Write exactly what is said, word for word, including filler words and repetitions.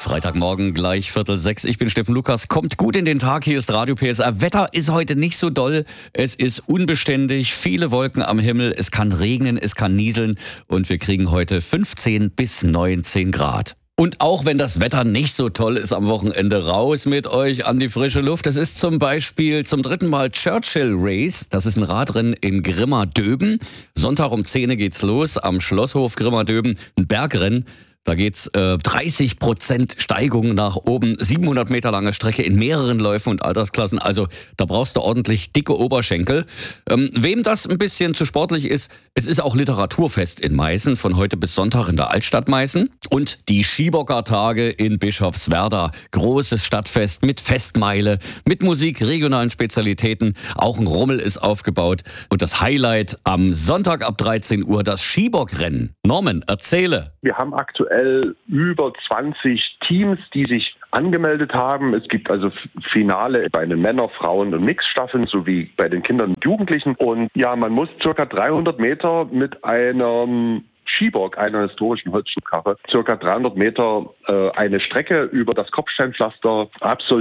Freitagmorgen gleich Viertel sechs. Ich bin Steffen Lukas. Kommt gut in den Tag. Hier ist Radio P S R. Wetter ist heute nicht so doll. Es ist unbeständig. Viele Wolken am Himmel. Es kann regnen, es kann nieseln. Und wir kriegen heute fünfzehn bis neunzehn Grad. Und auch wenn das Wetter nicht so toll ist am Wochenende, raus mit euch an die frische Luft. Es ist zum Beispiel zum dritten Mal Churchill Race. Das ist ein Radrennen in Grimma-Döben. Sonntag um zehn Uhr geht's los am Schlosshof Grimma-Döben. Ein Bergrennen. Da geht's äh, dreißig Prozent Steigung nach oben, siebenhundert Meter lange Strecke in mehreren Läufen und Altersklassen. Also da brauchst du ordentlich dicke Oberschenkel. Ähm, wem das ein bisschen zu sportlich ist, es ist auch Literaturfest in Meißen, von heute bis Sonntag in der Altstadt Meißen. Und die Skibocker-Tage in Bischofswerda. Großes Stadtfest mit Festmeile, mit Musik, regionalen Spezialitäten. Auch ein Rummel ist aufgebaut. Und das Highlight am Sonntag ab dreizehn Uhr, das Skibockrennen. Norman, erzähle. Wir haben aktuell über zwanzig Teams, die sich angemeldet haben. Es gibt also Finale bei den Männer-, Frauen- und Mixstaffeln sowie bei den Kindern und Jugendlichen. Und ja, man muss circa dreihundert Meter mit einem Skibock, einer historischen Holzschubkarre, circa dreihundert Meter äh, eine Strecke über das Kopfsteinpflaster absolvieren.